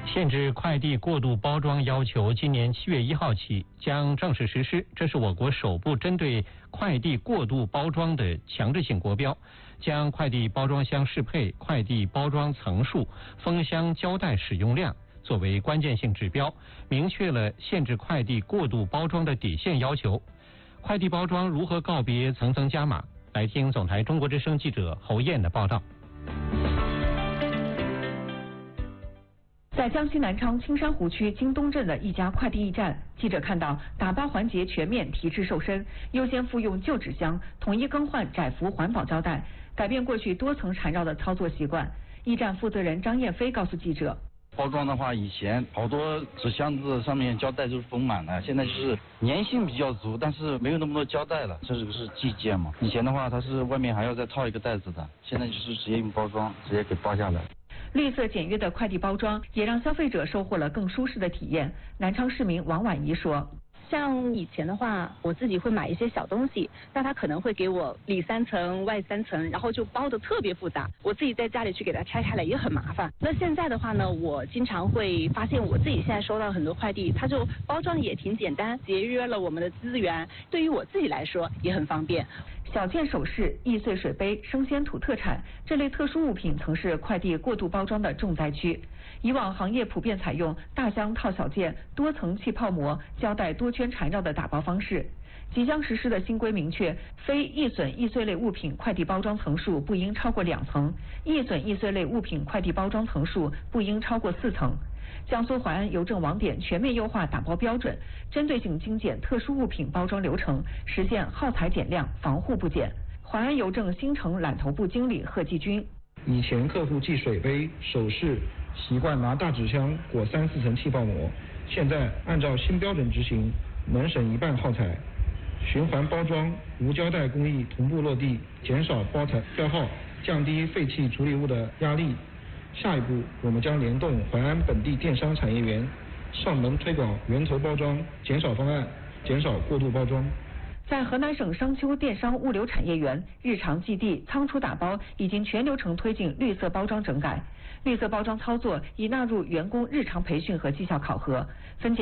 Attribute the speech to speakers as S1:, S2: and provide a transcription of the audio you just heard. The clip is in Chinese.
S1: 限制快递过度包装要求今年7月1号起将正式实施，这是我国首部针对快递过度包装的强制性国标，将快递包装箱适配、快递包装层数、封箱胶带使用量作为关键性指标，明确了限制快递过度包装的底线要求。快递包装如何告别层层加码？来听总台中国之声记者侯燕的报道。
S2: 在江西南昌青山湖区京东镇的一家快递驿站，记者看到打包环节全面提质瘦身，优先复用旧纸箱，统一更换窄幅环保胶带，改变过去多层缠绕的操作习惯。驿站负责人张艳飞告诉记者，
S3: 包装的话，以前好多纸箱子上面胶带都是封满了，现在就是粘性比较足，但是没有那么多胶带了。这是季件嘛，以前的话它是外面还要再套一个袋子的，现在就是直接用包装，直接给包下来。
S2: 绿色简约的快递包装也让消费者收获了更舒适的体验。南昌市民王婉仪说，
S4: 像以前的话，我自己会买一些小东西，那他可能会给我里3层外3层，然后就包得特别复杂，我自己在家里去给它拆开来也很麻烦。那现在的话呢，我经常会发现我自己现在收到很多快递，它就包装也挺简单，节约了我们的资源，对于我自己来说也很方便。
S2: 小件首饰、易碎水杯、生鲜土特产这类特殊物品曾是快递过度包装的重灾区。以往行业普遍采用大箱套小件、多层气泡膜、胶带多圈缠绕的打包方式。即将实施的新规明确，非易损易碎类物品快递包装层数不应超过2层，易损易碎类物品快递包装层数不应超过4层。江苏淮安邮政网点全面优化打包标准，针对性精简特殊物品包装流程，实现耗材减量、防护不减。淮安邮政新城揽头部经理贺继军，
S5: 以前客户寄水杯、首饰习惯拿大纸箱裹3、4层气泡膜，现在按照新标准执行，能省1半耗材。循环包装、无胶带工艺同步落地，减少包材消耗，降低废弃处理物的压力。下一步，我们将联动淮安本地电商产业园，上门推广源头包装减少方案，减少过度包装。
S2: 在河南省商丘电商物流产业园，日常寄递、仓储打包已经全流程推进绿色包装整改，绿色包装操作已纳入员工日常培训和绩效考核，分解